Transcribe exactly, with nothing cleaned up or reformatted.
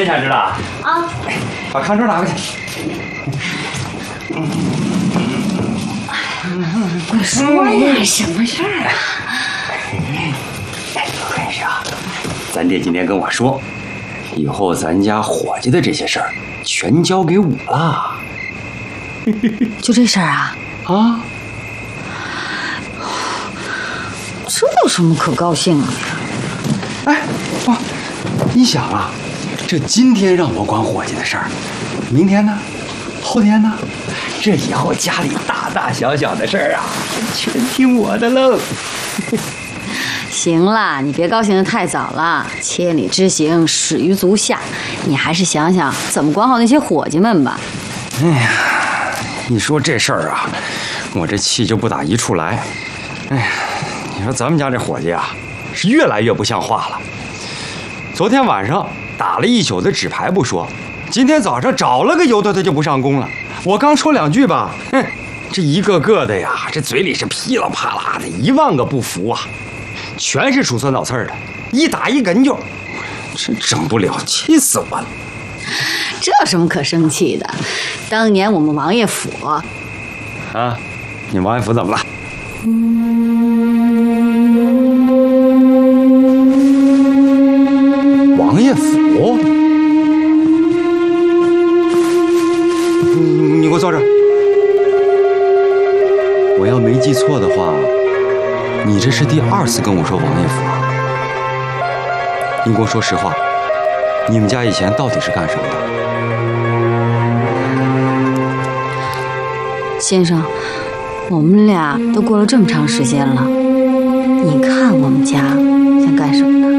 真想知道啊？ 啊， 把炕桌拿过去。 快说呀，什么事儿啊？ 我跟你说，咱爹今天跟我说，以后咱家伙计的这些事儿全交给我了。 就这事儿啊？ 啊？ 这有什么可高兴的呀？ 哎，爸，你想啊，这今天让我管伙计的事儿，明天呢？后天呢？这以后家里大大小小的事儿啊，全听我的喽。 行了，你别高兴得太早了。千里之行，始于足下。你还是想想怎么管好那些伙计们吧。 哎呀，你说这事儿啊，我这气就不打一处来。哎呀，你说咱们家这伙计啊，是越来越不像话了。昨天晚上打了一宿的纸牌不说，今天早上找了个由头他就不上工了。我刚说两句吧，哼，这一个个的呀，这嘴里是噼里啪啦的一万个不服啊，全是鼠酸倒刺的，一打一梗就，真整不了，气死我了。 这有什么可生气的？当年我们王爷府啊，你王爷府怎么了？王爷府？你你给我坐这儿。我要没记错的话，你这是第二次跟我说王爷府啊？你给我说实话，你们家以前到底是干什么的？ 先生，我们俩都过了这么长时间了，你看我们家像干什么的？